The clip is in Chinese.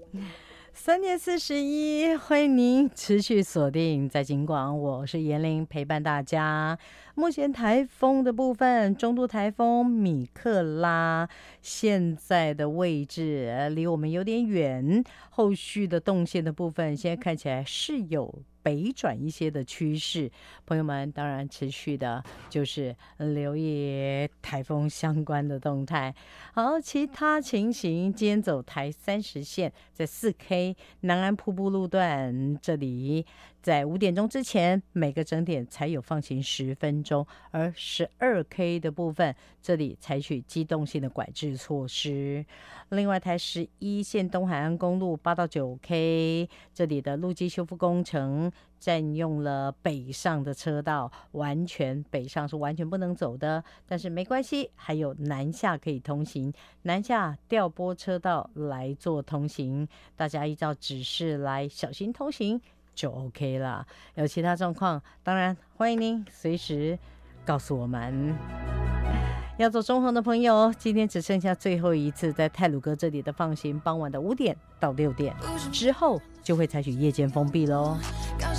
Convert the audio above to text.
3:41，欢迎您持续锁定在金广，我是严玲，陪伴大家。目前台风的部分，中度台风米克拉现在的位置离我们有点远，后续的动线的部分，现在看起来是有北转一些的趋势，朋友们当然持续的就是留意台风相关的动态。好，其他情形，今天走台30线，在4K 南安瀑布路段这里，在5点钟之前，每个整点才有放行10分钟，而12K 的部分，这里采取机动性的管制措施。另外，台11线东海岸公路8到9K 这里的路基修复工程，占用了北上的车道，完全北上是完全不能走的，但是没关系，还有南下可以通行，南下调拨车道来做通行，大家依照指示来小心通行就 OK 了。有其他状况，当然欢迎您随时告诉我们。要走中横的朋友，今天只剩下最后一次在太鲁阁这里的放行，傍晚的5点到6点之后就会采取夜间封闭咯。